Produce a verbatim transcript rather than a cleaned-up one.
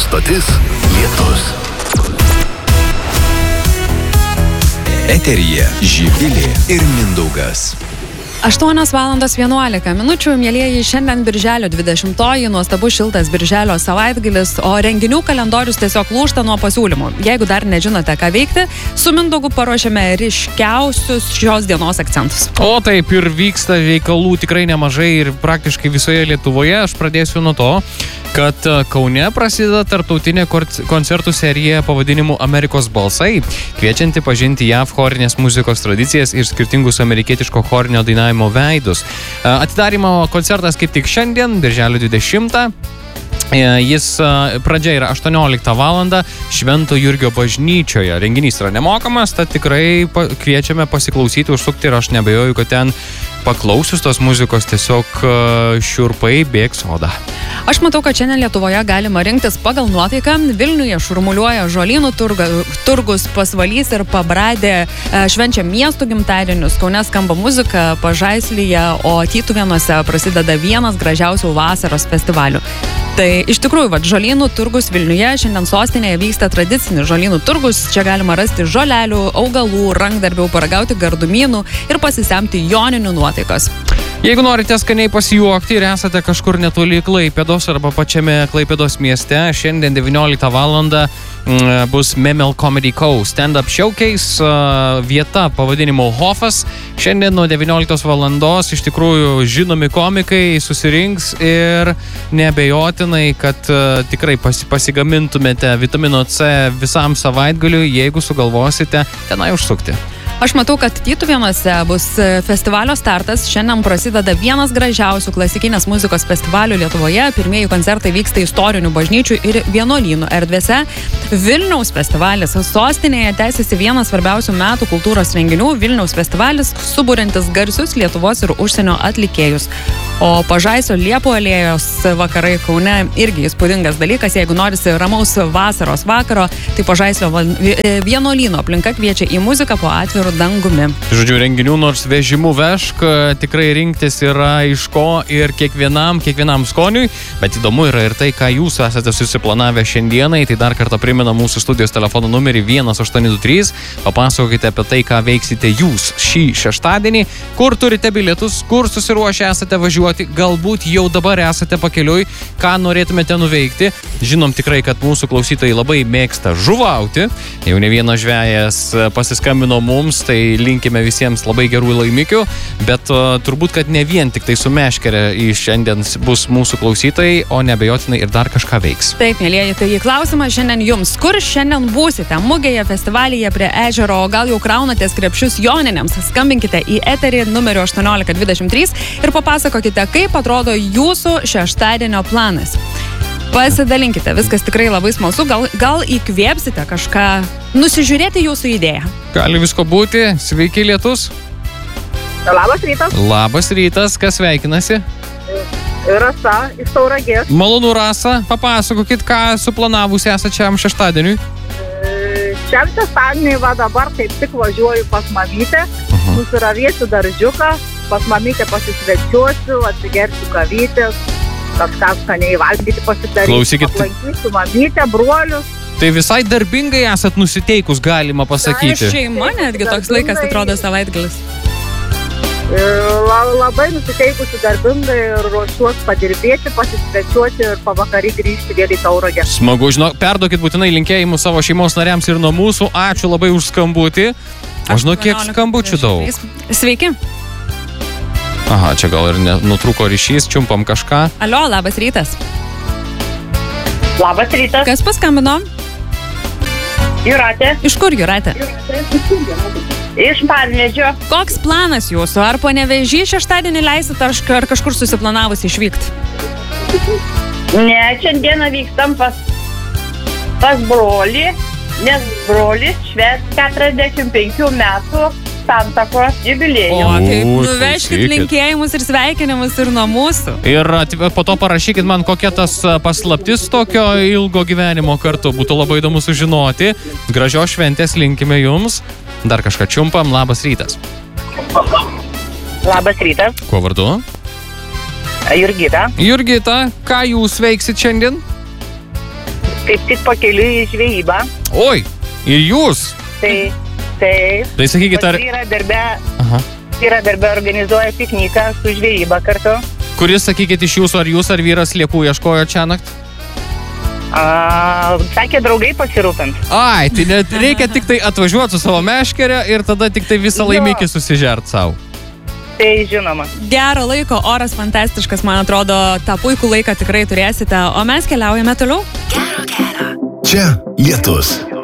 Stotis Lietus. Eteryje Živilė ir Mindaugas. aštuonios valandos vienuolika minučių, mielieji, šiandien birželio dvidešimtoji, nuostabus šiltas birželio savaitgalis, o renginių kalendorius tiesiog lūžta nuo pasiūlymų. Jeigu dar nežinote, ką veikti, su Mindaugu paruošėme ryškiausius šios dienos akcentus. O taip, ir vyksta veikalų tikrai nemažai ir praktiškai visoje Lietuvoje. Aš pradėsiu nuo to, kad Kaune prasideda tarptautinė koncertų serija pavadinimu Amerikos balsai, kviečianti pažinti J A V chorinės muzikos tradicijas ir skirtingus amerikietiško chorinio dainavimo veidus. Atidarymo koncertas kaip tik šiandien, birželio dvidešimtą. Jis pradžia yra aštuonioliktą valandą Švento Jurgio bažnyčioje. Renginys yra nemokamas, tad tikrai kviečiame pasiklausyti, užsukti ir aš nebejoju, kad ten paklausius tos muzikos tiesiog šiurpai bėgs oda. Aš matau, kad šiandien Lietuvoje galima rinktis pagal nuotaiką. Vilniuje šurmuliuoja Žolynų turga, turgus, Pasvalys ir Pabradė švenčia miestų gimtadienius, Kaune skamba muzika, Pažaislyje, o Tytuvėnuose prasideda vienas gražiausių vasaros festivalių. Tai iš tikrųjų, va, Žolynų turgus Vilniuje, šiandien sostinėje vyksta tradicinis Žolynų turgus. Čia galima rasti žolelių, augalų, rankdarbių, paragauti gardumynų ir pasisemti joninių nuotaikos. Jeigu norite skaniai pasijuokti ir esate kažkur netoli Klaipėdos arba pačiame Klaipėdos mieste, šiandien devynioliktą valandą bus Memel Comedy Co. Stand-up showcase, vieta pavadinimu Hofas. Šiandien nuo devynioliktos valandos iš tikrųjų žinomi komikai susirinks ir neabejotinai, kad tikrai pasigamintumėte vitamino C visam savaitgaliui, jeigu sugalvosite tenai užsukti. Aš matau, kad Tytuvėnuose bus festivalio startas. Šiandien prasideda vienas gražiausių klasikinės muzikos festivalių Lietuvoje. Pirmieji koncertai vyksta istorinių bažnyčių ir vienuolynų erdvėse. Vilniaus festivalis sostinėje tęsiasi vienas svarbiausių metų kultūros renginių. Vilniaus festivalis suburintis garsius Lietuvos ir užsienio atlikėjus. O Pažaisio Liepų alėjos vakarai Kaune irgi įspūdingas dalykas. Jeigu norisi ramaus vasaros vakaro, tai Pažaislio vienuolyno aplinka kviečia į muziką po atvirų dangumi. Žodžiu, renginių nors vežimų vežk, tikrai rinktis yra iš ko ir kiekvienam, kiekvienam skoniui, bet įdomu yra ir tai, ką jūs esate susiplanavę šiandienai. Tai dar kartą primena mūsų studijos telefono numerį vienas aštuoni du trys. Papasakokite apie tai, ką veiksite jūs šį šeštadienį, kur turite bilietus, kur susiruošę esate važiuoti, galbūt jau dabar esate pakeliui, ką norėtumėte nuveikti. Žinom tikrai, kad mūsų klausytojai labai mėgsta žuvauti. Jau ne vienas žvejas pasiskambino mums, tai linkime visiems labai gerų laimikių, bet uh, turbūt, kad ne vien tik tai su meškere šiandien bus mūsų klausytojai, o neabejotinai ir dar kažką veiks. Taip, mėlieji, tai klausimas šiandien jums. Kur šiandien būsite? Mugėje, festivalyje, prie ežero, o gal jau kraunatės krepšius joninėms? Skambinkite į eterį numeriu aštuoniolika dvidešimt trys ir papasakokite, kaip atrodo jūsų šeštadienio planas. Pasidalinkite, viskas tikrai labai smalsu, gal, gal įkvėpsite kažką, nusižiūrėti jūsų idėją. Gali visko būti. Sveiki, Lietus. Labas rytas. Labas rytas, kas sveikinasi? Rasa iš Tauragės. Malonu, Rasa, papasakokit, ką suplanavusi esate šiam šeštadieniui. Šiam šeštadienį va dabar kaip tik važiuoju pas mamytę, uh-huh. Nusiravėsiu daržiuką, pas mamytę pasisvečiuosiu, atsigersiu kavytės, kažką skaniai valgyti pasidarysiu, klausykit, aplankysiu mamytę, brolius. Tai visai darbingai esat nusiteikus, galima pasakyti. Tai šeima netgi toks laikas atrodo savaitgalis. La, labai nusiteikusi darbingai ir ruošiuosi padirbėti, pasisvečiuoti ir pavakarį grįžti vėl į Tauragę. Smagu, žinok, perduokit būtinai linkėjimus savo šeimos nariams ir nuo mūsų. Ačiū labai už skambutį. O žinau, kiek skambučių daug. Sveiki. Aha, čia gal ir nutrūko ryšys, čiumpam kažką. Alio, labas rytas. Labas rytas. Kas paskambino? Jūratė. Iš kur, Jūratė? Iš Panevėžio. Koks planas jūsų? Ar Panevėžį šeštadienį leisit, ar kažkur susiplanavus išvykti? Ne, šiandieną vykstam pas, pas brolį, nes brolis švęs keturiasdešimt penkių metų santakos jubiliejų. O, taip, nuveškit linkėjimus ir sveikinimus ir nuo mūsų. Ir po to parašykit man, kokia tas paslaptis tokio ilgo gyvenimo kartu. Būtų labai įdomu sužinoti. Gražios šventės linkime jums. Dar kažką čiumpam. Labas rytas. Labas rytas. Kuo vardu? Jurgita. Jurgita, ką jūs veiksit šiandien? kaip tik pakeliui į žvejybą. Oi, ir jūs? Tai, taip. Tai sakykit, ar... Vyra darbe, Aha. vyra darbe organizuoja pikniką su žvejyba kartu. Kuris, sakykit, iš jūsų, ar jūs, ar vyras sliekų ieškojo čia nakt? A, sakė, draugai pasirūpins. Ai, tai net reikia tik tai atvažiuoti su savo meškerę ir tada tik tai visą laimikį susižert savo. Tai žinoma. Gero laiko, oras fantastiškas, man atrodo, tą puikų laiką tikrai turėsite, o mes keliaujame toliau. Čia lietus.